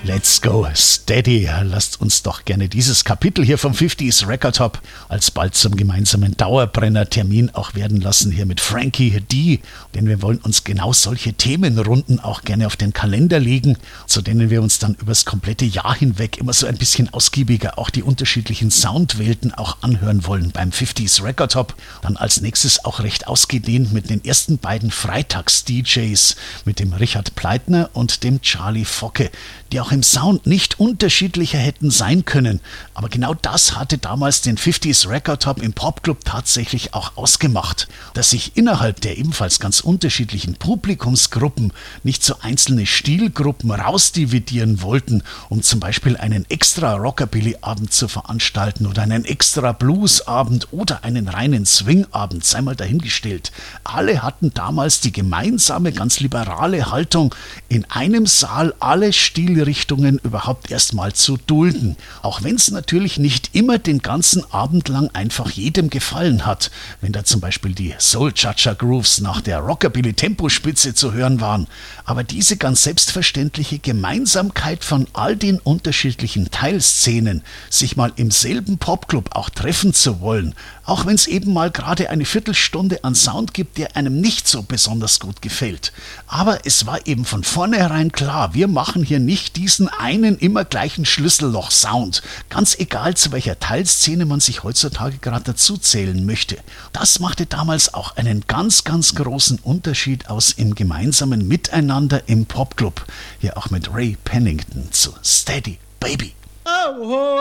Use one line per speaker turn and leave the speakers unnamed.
Let's go steady. Lasst uns doch gerne dieses Kapitel hier vom 50s Record Hop alsbald zum gemeinsamen Dauerbrenner-Termin auch werden lassen hier mit Frankie D. Denn wir wollen uns genau solche Themenrunden auch gerne auf den Kalender legen, zu denen wir uns dann übers komplette Jahr hinweg immer so ein bisschen ausgiebiger auch die unterschiedlichen Soundwelten auch anhören wollen beim 50s Record Hop. Dann als nächstes auch recht ausgedehnt mit den ersten beiden Freitags-DJs, mit dem Richard Pleitner und dem Charlie Focke, die auch im Sound nicht unterschiedlicher hätten sein können. Aber genau das hatte damals den 50s Record Hop im Popclub tatsächlich auch ausgemacht. Dass sich innerhalb der ebenfalls ganz unterschiedlichen Publikumsgruppen nicht so einzelne Stilgruppen rausdividieren wollten, um zum Beispiel einen extra Rockabilly-Abend zu veranstalten oder einen extra Blues-Abend oder einen reinen Swing-Abend, sei mal dahingestellt. Alle hatten damals die gemeinsame, ganz liberale Haltung, in einem Saal alle Stilrichtungen überhaupt erstmal zu dulden. Auch wenn es natürlich nicht immer den ganzen Abend lang einfach jedem gefallen hat. Wenn da zum Beispiel die Soul-Cha-Cha-Grooves nach der Rockabilly-Tempospitze zu hören waren. Aber diese ganz selbstverständliche Gemeinsamkeit von all den unterschiedlichen Teilszenen, sich mal im selben Popclub auch treffen zu wollen, auch wenn es eben mal gerade eine Viertelstunde an Sound gibt, der einem nicht so besonders gut gefällt. Aber es war eben von vornherein klar, wir machen hier nicht diesen einen immer gleichen Schlüsselloch-Sound, ganz egal zu welcher Teilszene man sich heutzutage gerade dazu zählen möchte. Das machte damals auch einen ganz, ganz großen Unterschied aus im gemeinsamen Miteinander im Popclub. Hier auch mit Ray Pennington zu Steady Baby.
Oh,